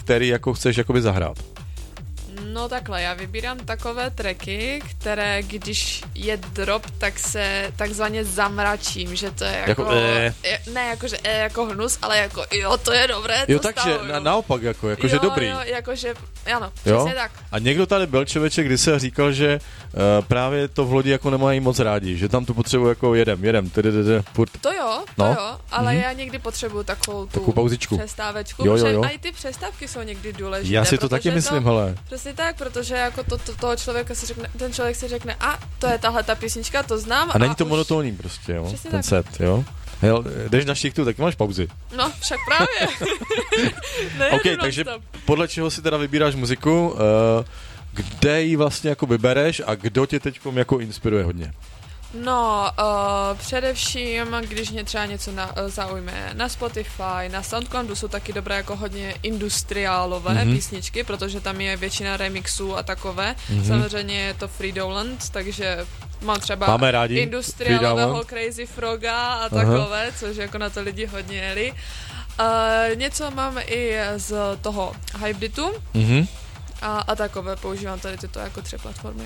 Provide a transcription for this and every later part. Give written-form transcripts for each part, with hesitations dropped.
který jako chceš jakoby zahrát? No takhle, já vybírám takové tracky, které když je drop, tak se takzvaně zamračím, že to je jako ne jakože jako hnus, ale jako jo, to je dobré, jo, takže naopak jakože dobrý. Jo, jakože, ano, přesně tak. A někdo tady byl člověček, kdy se říkal, že právě to v lodi jako nemají moc rádi, že tam tu potřebuji jako jedem, furt. To jo, ale já někdy potřebuju takovou pauzičku. Přestávečku, protože i ty přestávky jsou někdy důležité. Já si to taky myslím, hele. Přesně tak, protože jako toho člověka si řekne, ten člověk si řekne, a to je tahle ta písnička, to znám. A není to monotónní prostě, jo, ten tak. Set, jo. Hej, jdeš na šichtu, tak máš pauzy. No, však právě. OK, takže podle čeho si teda vybíráš muziku, kde ji vlastně jako vybereš a kdo tě teď jako inspiruje hodně? No, především, když mě třeba něco zaujme na Spotify, na Soundcloudu jsou taky dobré jako hodně industriálové písničky, protože tam je většina remixů a takové. Samozřejmě je to Freedoland, takže mám třeba industriálového Crazy Froga a takové, což jako na to lidi hodně jeli. Něco mám i z toho Hypebeatu. A takové, používám tady tyto jako 3 platformy.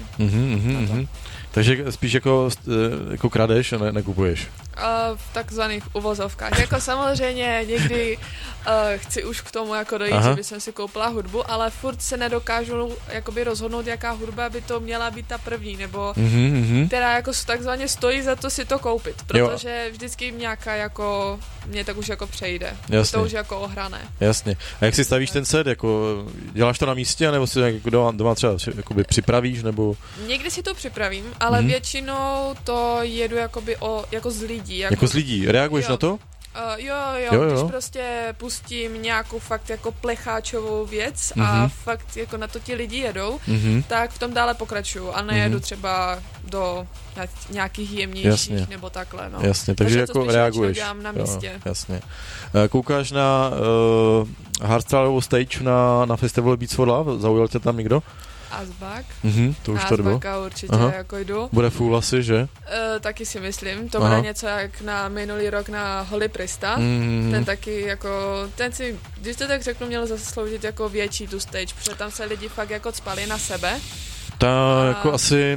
Takže spíš jako kradeš a nekupuješ? V takzvaných uvozovkách. Jako samozřejmě někdy chci už k tomu jako dojít, že bych si koupila hudbu, ale furt se nedokážu jakoby rozhodnout, jaká hudba by to měla být ta první, nebo která jako takzvaně stojí za to si to koupit, protože vždycky nějaká jako mě tak už jako přejde. Jasně. To už jako ohrané. Jasně. A jak si stavíš ten set? Jako, děláš to na místě, nebo si jako doma třeba jakoby připravíš, nebo? Někdy si to připravím, ale většinou to jedu jakoby jako z lidí. Jako z lidí. Reaguješ na to? Jo. Když prostě pustím nějakou fakt jako plecháčovou věc a fakt jako na to ti lidi jedou, tak v tom dále pokračuju a nejedu třeba do nějakých jemnějších nebo takhle. No. Jasně, takže jako reaguješ. Na místě. Jo, jasně. Koukáš na hardstyleovou stage na festivalu Beats for Love? Zaujal tě tam někdo? Azbak. To už tady bylo. Azbaka určitě jako jdu. Bude full asi, že? Taky si myslím. To bude něco jak na minulý rok na Holy Prista. Ten taky jako, ten si, když to tak řeknu, měl zasloužit jako větší tu stage, protože tam se lidi fakt jako cpali na sebe. Jako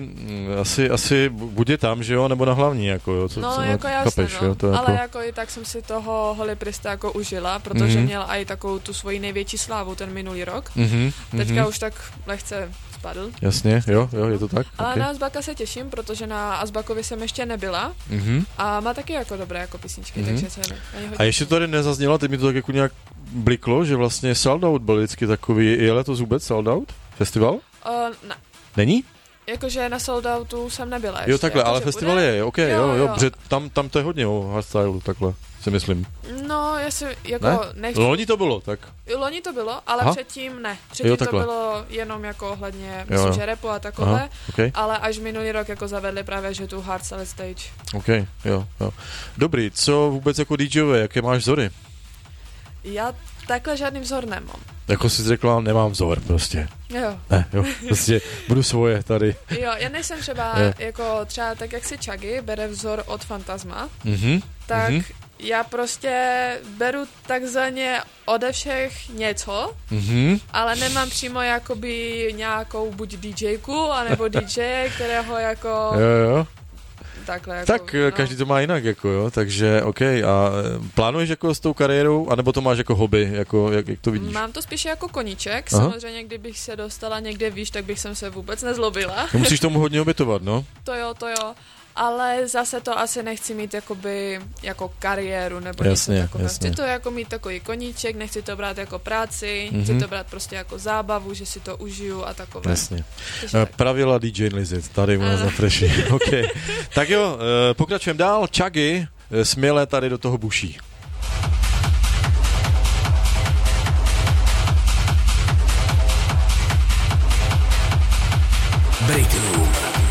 asi bude tam, že jo, nebo na hlavní, jako jo. No, jako jasně, ale jako i tak jsem si toho Holy Prista jako užila, protože měl i takovou tu svoji největší slávu ten minulý rok. Teďka už tak lehce spadl. Jasně, jo, je to tak. Ale na Azbaka se těším, protože na Azbakovi jsem ještě nebyla a má taky jako dobré jako písničky, takže se A ještě to tady nezaznělo, teď mi to tak jako nějak bliklo, že vlastně Sold Out byl vždycky takový, je letos vůbec Sold Out festival? Ne. Není? Jakože na Sold Outu jsem nebyla ještě. Jo, takhle, jako, ale festival bude? Je, ok, jo, protože tam to je hodně o hardstylu, takhle, si myslím. No, já si jako nechci. Loni to bylo, tak. Loni to bylo, ale předtím ne. Předtím to bylo jenom jako ohledně, myslím, že rapu a takové, ale až minulý rok jako zavedli právě, že tu hardstyle stage. Ok, jo. Dobrý, co vůbec jako DJové, jaké máš vzory? Já takhle žádný vzor nemám. Jako jsi řekla, nemám vzor prostě. Jo. Ne, prostě budu svoje tady. Jo, já nejsem třeba jako třeba tak, jak si Chuggy bere vzor od Fantasma, tak já prostě beru takzvaně ode všech něco, ale nemám přímo jakoby nějakou buď DJku, anebo DJ, kterého jako... Jo. Takhle, jako, tak každý to má jinak, jako jo, takže OK. A plánuješ jako s tou kariérou, anebo to máš jako hobby, jako jak to vidíš? Mám to spíše jako koníček, samozřejmě kdybych se dostala někde výš, tak bych jsem se vůbec nezlobila. Musíš tomu hodně obětovat, no? To jo, ale zase to asi nechci mít jakoby jako kariéru nebo něco takového. Chci to jako mít takový koníček, nechci to brát jako práci, chci to brát prostě jako zábavu, že si to užiju a takové. Jasně. Pravidla DJ Lizit, tady u nás na Freshi. Okay. Tak jo, pokračujeme dál. Chuggy směle tady do toho buší. Break Room.